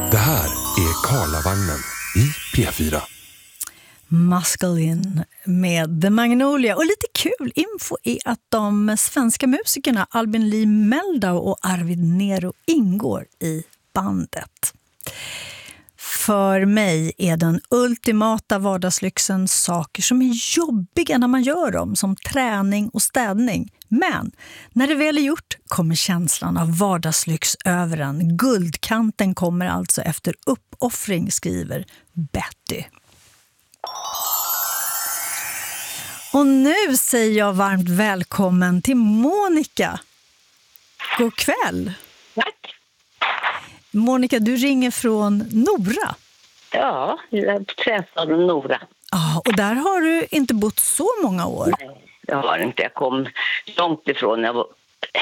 Det här är Karlavagnen i P4. Masculine med The Magnolia. Och lite kul info är att de svenska musikerna Albin Lee Meldau och Arvid Nero ingår i bandet. För mig är den ultimata vardagslyxen saker som är jobbiga när man gör dem, som träning och städning. Men när det väl är gjort kommer känslan av vardagslyx över en. Guldkanten kommer alltså efter uppoffring, skriver Betty. Och nu säger jag varmt välkommen till Monica. God kväll. Tack. Monica, du ringer från Nora. Ja, jag träffade Nora. Ja, och där har du inte bott så många år. Nej, jag har inte. Jag kom långt ifrån. Jag var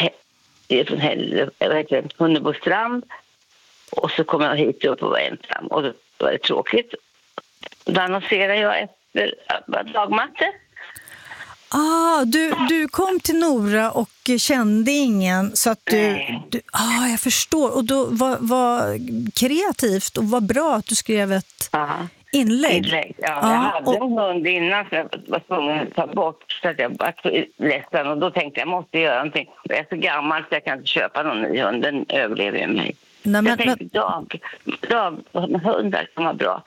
från Hunnebostrand. Och så kom jag hit upp och var ensam. Och då var det tråkigt. Då annonserade jag efter dagmatte. Du kom till Nora och kände ingen så att jag förstår. Och då var kreativt och var bra att du skrev ett inlägg. Ja, jag hade en hund innan så jag var tvungen att ta bort så att jag var så ledsen. Och då tänkte jag måste göra någonting. Jag är så gammal så jag kan inte köpa någon ny hund. Den överlever ju mig. Jag tänkte hundar kan vara bra.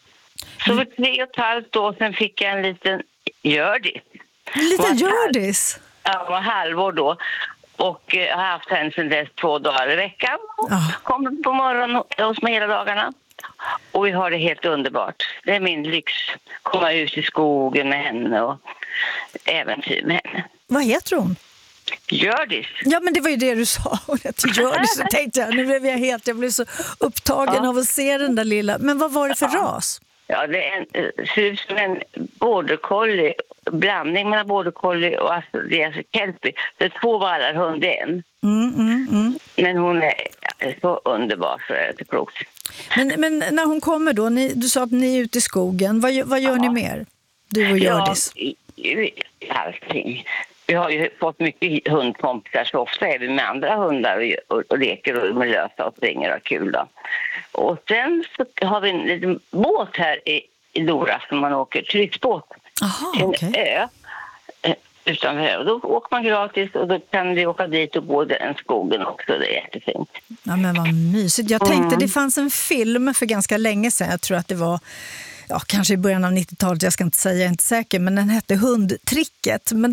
Så för 3,5 år sedan fick jag en liten Hjördis. En liten Hjördis? Ja, var halvår då. Och jag har haft henne sedan dess 2 dagar i veckan. Kommer på morgonen hos mig hela dagarna. Och vi har det helt underbart. Det är min lyx. Komma ut i skogen med henne och äventyr med henne. Vad heter hon? Hjördis. Ja, men det var ju det du sa. Hjördis, så tänkte jag. Nu blev jag blev så upptagen av att se den där lilla. Men vad var det för ras? Ja, det ser ut som en border collie, blandning mellan border collie och kelpie. Det är 2 vallar, hund är en. Men hon är så underbar så är det klokt. Men när hon kommer då, du sa att ni är ute i skogen. Vad gör ni mer? Du och Hjördis? Allting. Vi har ju fått mycket hundkompisar så ofta är vi med andra hundar och leker och med lösa och springer och kul då. Och sen så har vi en liten båt här i Nora som man åker, turistbåt till en ö utanför. Och då åker man gratis och då kan vi åka dit och gå den skogen också, det är jättefint. Ja, men vad mysigt. Jag tänkte det fanns en film för ganska länge sedan, jag tror att det var kanske i början av 90-talet, jag ska inte säga, jag är inte säker, men den hette Hundtricket. Men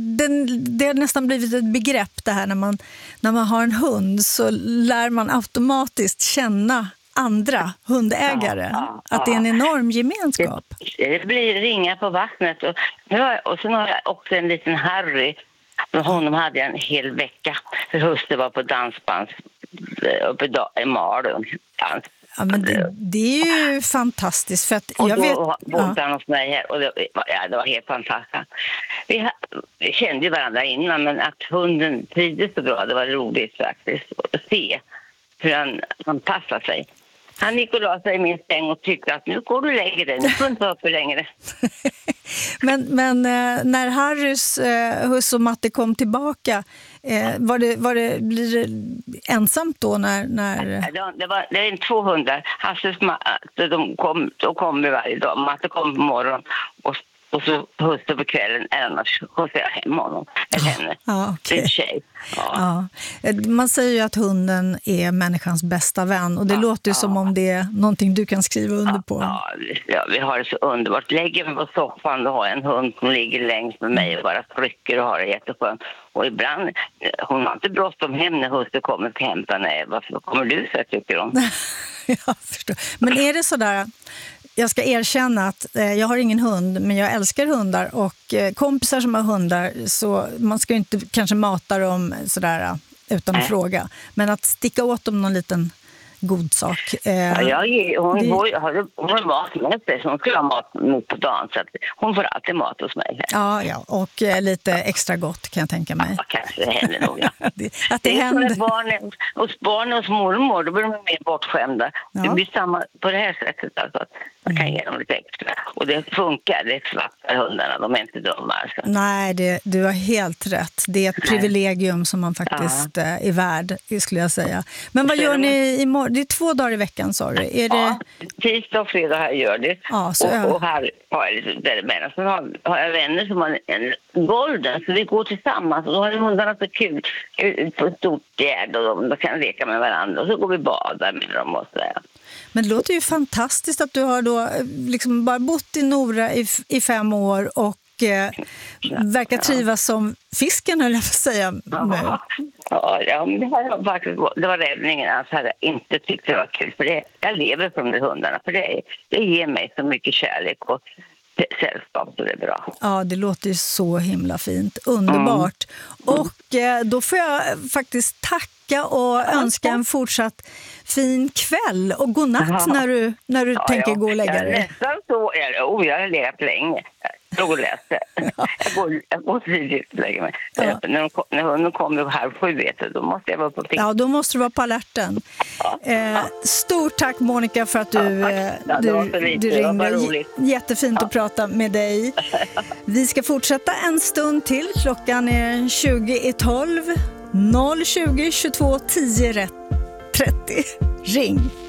det har nästan blivit ett begrepp det här när man har en hund så lär man automatiskt känna andra hundägare. Att det är en enorm gemenskap. Det blir ringa på vattnet. Och sen har jag också en liten Harry. Med honom hade jag en hel vecka. För huset var på dansband uppe i Malung. Ja, men det är ju fantastiskt. För att och då bodde han hos mig här. Och det var helt fantastiskt. Vi kände ju varandra innan, men att hunden trivdes så bra, det var roligt faktiskt. Att se hur han passar sig. Han gick och la sig i min säng och tyckte att nu går du och lägger dig. Nu får du inte vara för längre. men när Harrys huss och matte kom tillbaka, blir det ensamt då när... Det är 2 hundar. Hasses matte, de kom varje dag. Matte kom på morgonen och så husse på kvällen, annars skjutsar jag hem honom. Eller henne. Okay. En tjej. Ja. Man säger ju att hunden är människans bästa vän. Och det låter ju som om det är någonting du kan skriva under på. Ja, vi har det så underbart. Lägger mig på soffan och har en hund som ligger längst med mig och bara trycker och har det jätteskönt. Och ibland, hon har inte bråttom hem när husse kommer till hämta. Nej, varför kommer du så, tycker hon? Jag förstår. Men är det sådär... Jag ska erkänna att jag har ingen hund, men jag älskar hundar och kompisar som har hundar, så man ska ju inte kanske mata dem sådär utan att fråga. Men att sticka åt dem någon liten god sak. Hon har mat med sig, så hon ska ha mat på dagen, så att hon får alltid mat hos mig. Ja, och lite extra gott kan jag tänka mig. Ja, kanske det händer nog. Att det händer. Hos barn och mormor, då blir de mer bortskämda. Ja. Det blir samma på det här sättet, alltså att man kan ge dem lite extra. Och det funkar, det svartar hundarna, de är inte dumma. Alltså. Nej, du har helt rätt. Det är ett privilegium som man faktiskt är värd, skulle jag säga. Men vad gör ni imorgon? Det är 2 dagar i veckan, sa du. Är det... Ja, tisdag och fredag här gör det. Ja, så och här har jag lite däremellan. Sen har jag vänner som har en golden, så vi går tillsammans. Och då har hundarna så kul på ett stort gärd och de kan leka med varandra. Och så går vi bada med dem och sådär. Men det låter ju fantastiskt att du har då liksom bara bott i Nora i 5 år och verkar trivas som fisken, eller jag får säga nu. Ja, men det här var faktiskt, det var räddningen. Alltså hade jag inte tyckt det var kul. För jag lever för de där hundarna. För det ger mig så mycket kärlek och sällskap, så det är bra. Ja, det låter ju så himla fint. Underbart. Och då får jag faktiskt tacka och önska en fortsatt fin kväll. Och god natt när du tänker gå och lägga dig. Nästan så är det. Jag har legat länge. Jag går och läser. Jag går tidigt och lägger mig. Ja. När hunden kommer 6:30, då måste jag vara på titt. Ja, då måste du vara på alerten. Stort tack, Monica, för att du ringde. Jättefint att prata med dig. Vi ska fortsätta en stund till. Klockan är 20:12. 020 22 10 30. Ring!